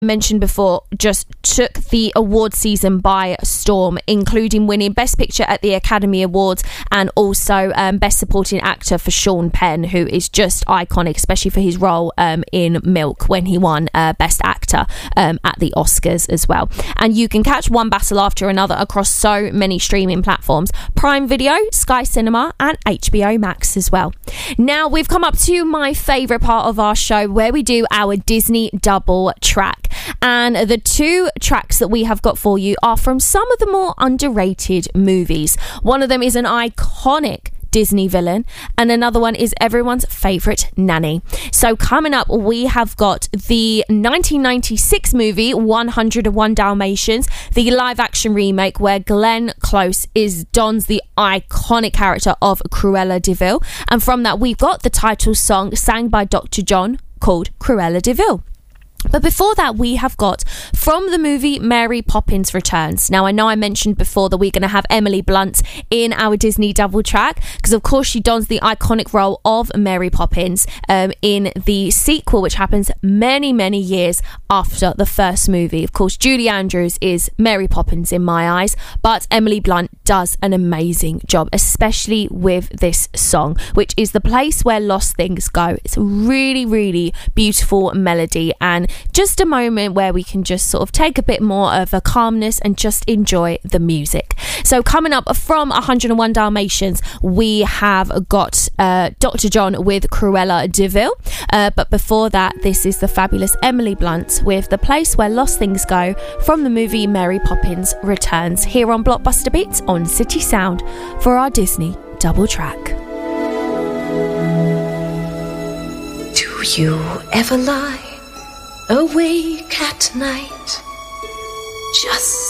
mentioned before, just took the award season by storm, including winning Best Picture at the Academy Awards and also Best Supporting Actor for Sean Penn, who is just iconic, especially for his role in Milk when he won Best Actor at the Oscars as well. And you can catch one battle after another across so many streaming platforms: Prime Video, Sky Cinema and HBO Max as well. Now we've come up to my favourite part of our show, where we do our Disney double track. And the two tracks that we have got for you are from some of the more underrated movies. One of them is an iconic Disney villain, and another one is everyone's favourite nanny. So coming up, we have got the 1996 movie 101 Dalmatians, the live action remake where Glenn Close dons the iconic character of Cruella de Vil, and from that we've got the title song sang by Dr. John called Cruella de Vil. But before that, we have got from the movie Mary Poppins Returns. Now, I know I mentioned before that we're going to have Emily Blunt in our Disney double track, because of course she dons the iconic role of Mary Poppins in the sequel, which happens many, many years after the first movie. Of course, Julie Andrews is Mary Poppins in my eyes, but Emily Blunt does an amazing job, especially with this song, which is The Place Where Lost Things Go. It's a really, really beautiful melody, and just a moment where we can just sort of take a bit more of a calmness and just enjoy the music. So coming up from 101 Dalmatians, we have got Dr. John with Cruella de Vil. But before that, this is the fabulous Emily Blunt with The Place Where Lost Things Go from the movie Mary Poppins Returns, here on Blockbuster Beats on City Sound for our Disney double track. Do you ever lie awake at night, just